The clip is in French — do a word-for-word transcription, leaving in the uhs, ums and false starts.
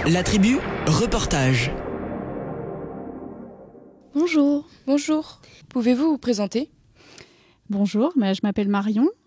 La tribu, reportage. Bonjour. Bonjour. Pouvez-vous vous présenter ? Bonjour, mais je m'appelle Marion,